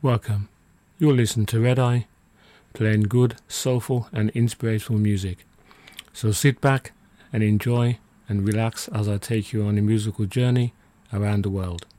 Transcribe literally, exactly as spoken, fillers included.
Welcome. You'll listen to Red Eye, playing good, soulful and inspirational music. So sit back and enjoy and relax as I take you on a musical journey around the world.